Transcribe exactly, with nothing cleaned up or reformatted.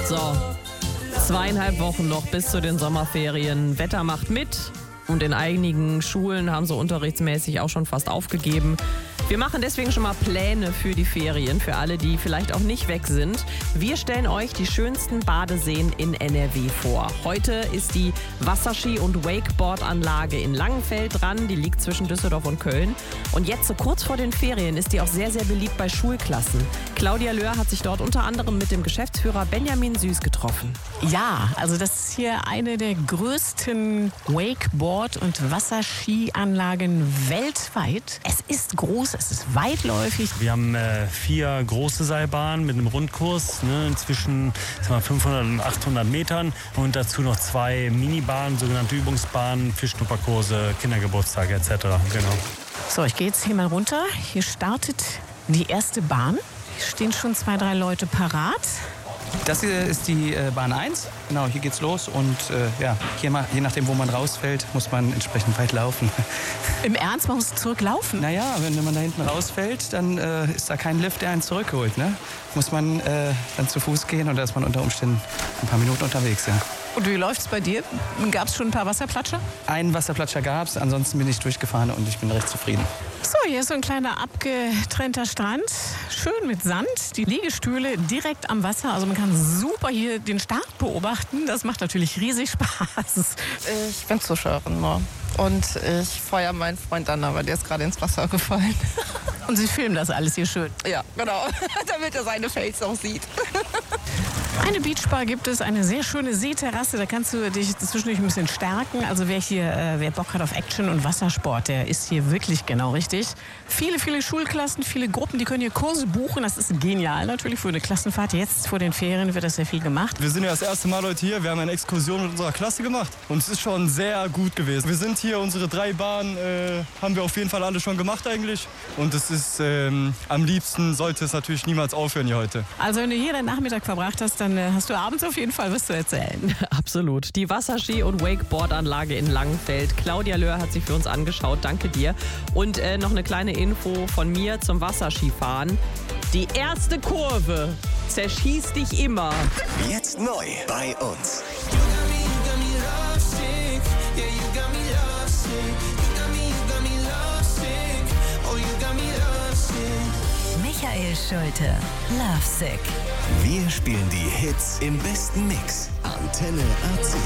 So, zweieinhalb Wochen noch bis zu den Sommerferien. Wetter macht mit und in einigen Schulen haben sie unterrichtsmäßig auch schon fast aufgegeben. Wir machen deswegen schon mal Pläne für die Ferien, für alle, die vielleicht auch nicht weg sind. Wir stellen euch die schönsten Badeseen in N R W vor. Heute ist die Wasserski- und Wakeboard-Anlage in Langenfeld dran. Die liegt zwischen Düsseldorf und Köln. Und jetzt, so kurz vor den Ferien, ist die auch sehr, sehr beliebt bei Schulklassen. Claudia Löhr hat sich dort unter anderem mit dem Geschäftsführer Benjamin Süß getroffen. Ja, also das ist hier eine der größten Wakeboard- und Wasserskianlagen weltweit. Es ist groß, es ist weitläufig. Wir haben äh, vier große Seilbahnen mit einem Rundkurs, ne, inzwischen fünfhundert und achthundert Metern und dazu noch zwei Minibahnen, sogenannte Übungsbahnen für Schnupperkurse, Kindergeburtstage et cetera. Genau. So, ich gehe jetzt hier mal runter. Hier startet die erste Bahn. Hier stehen schon zwei, drei Leute parat. Das hier ist die äh, Bahn eins. Genau, hier geht's los. Und äh, ja, hier mal, je nachdem, wo man rausfällt, muss man entsprechend weit laufen. Im Ernst, man muss zurücklaufen? Naja, wenn man da hinten rausfällt, dann äh, ist da kein Lift, der einen zurückholt. Ne? Muss man äh, dann zu Fuß gehen und da ist man unter Umständen ein paar Minuten unterwegs. Ja. Und wie läuft's bei dir? Gab es schon ein paar Wasserplatscher? Einen Wasserplatscher gab's, ansonsten bin ich durchgefahren und ich bin recht zufrieden. So, hier ist so ein kleiner abgetrennter Strand. Schön mit Sand. Die Liegestühle direkt am Wasser. Also man kann super hier den Start beobachten. Das macht natürlich riesig Spaß. Ich bin Zuschauerin nur. Und ich feuer meinen Freund an, aber der ist gerade ins Wasser gefallen. Und Sie filmen das alles hier schön? Ja, genau. Damit er seine Fels auch sieht. Eine Beachbar gibt es, eine sehr schöne Seeterrasse. Da kannst du dich zwischendurch ein bisschen stärken. Also wer hier, äh, wer Bock hat auf Action und Wassersport, der ist hier wirklich genau richtig. Viele, viele Schulklassen, viele Gruppen, die können hier Kurse buchen. Das ist genial natürlich für eine Klassenfahrt. Jetzt vor den Ferien wird das sehr viel gemacht. Wir sind ja das erste Mal heute hier. Wir haben eine Exkursion mit unserer Klasse gemacht und es ist schon sehr gut gewesen. Wir sind hier, unsere drei Bahnen äh, haben wir auf jeden Fall alle schon gemacht eigentlich. Und es ist ähm, am liebsten sollte es natürlich niemals aufhören hier heute. Also wenn du hier deinen Nachmittag verbracht hast, dann äh, hast du abends auf jeden Fall was zu erzählen. Absolut. Die Wasserski- und Wakeboard-Anlage in Langenfeld. Claudia Löhr hat sich für uns angeschaut. Danke dir. Und äh, noch eine kleine Info von mir zum Wasserskifahren. Die erste Kurve zerschießt dich immer. Jetzt neu bei uns. Michael Schulte, Lovesick. Wir spielen die Hits im besten Mix. Antenne A C.